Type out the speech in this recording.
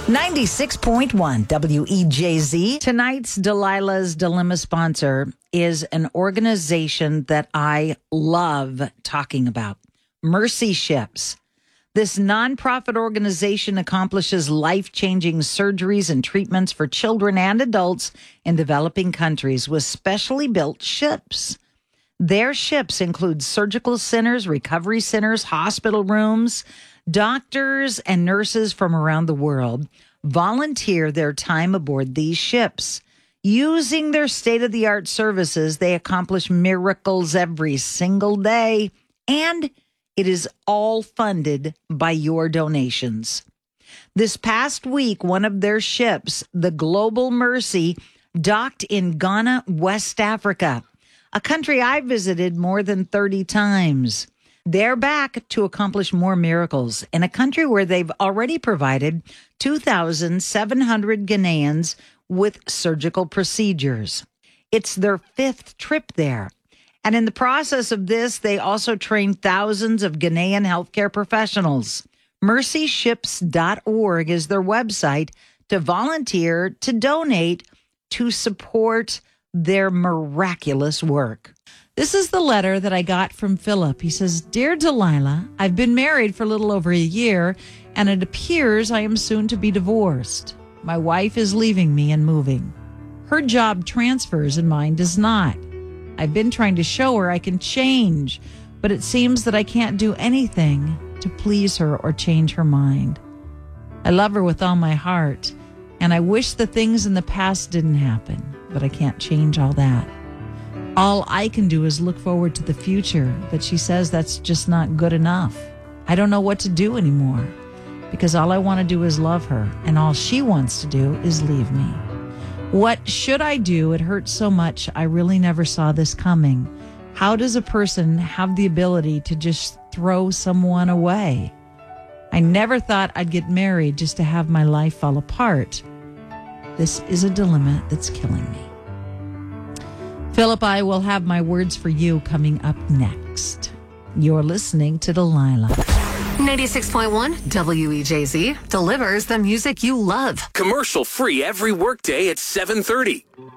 96.1 WEJZ. Tonight's Delilah's Dilemma sponsor is an organization that I love talking about, Mercy Ships. This nonprofit organization accomplishes life-changing surgeries and treatments for children and adults in developing countries with specially built ships. Their ships include surgical centers, recovery centers, hospital rooms. Doctors and nurses from around the world volunteer their time aboard these ships. Using their state-of-the-art services, they accomplish miracles every single day, and it is all funded by your donations. This past week, one of their ships, the Global Mercy, docked in Ghana, West Africa, a country I visited more than 30 times. They're back to accomplish more miracles in a country where they've already provided 2,700 Ghanaians with surgical procedures. It's their 5th trip there. And in the process of this, they also train thousands of Ghanaian healthcare professionals. MercyShips.org is their website to volunteer, to donate, to support their miraculous work. This is the letter that I got from Philip. He says, "Dear Delilah, I've been married for a little over a year, and it appears I am soon to be divorced. My wife is leaving me and moving. Her job transfers and mine does not. I've been trying to show her I can change, but it seems that I can't do anything to please her or change her mind. I love her with all my heart, and I wish the things in the past didn't happen, but I can't change all that. All I can do is look forward to the future, but she says that's just not good enough. I don't know what to do anymore, because all I want to do is love her, and all she wants to do is leave me. What should I do? It hurts so much. I really never saw this coming. How does a person have the ability to just throw someone away? I never thought I'd get married just to have my life fall apart. This is a dilemma that's killing me." Philip, I will have my words for you coming up next. You're listening to Delilah. 96.1 WEJZ delivers the music you love. Commercial free every workday at 7:30.